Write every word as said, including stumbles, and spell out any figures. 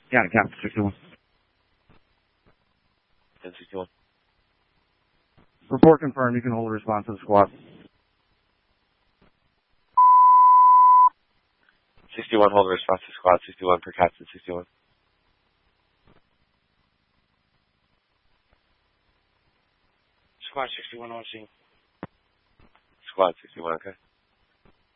Got it, Captain sixty-one. ten sixty-one. Report confirmed. You can hold a response to the squad. sixty-one, hold a response to squad. sixty-one per Captain sixty-one. Squad sixty-one on scene. Squad sixty-one, okay.